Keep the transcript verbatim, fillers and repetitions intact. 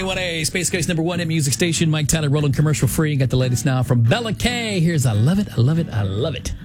A one A, Space Coast number one hit music station. Mike Tyler rolling commercial free. Got the latest now from Bella K. Here's I Love It, I Love It, I Love It.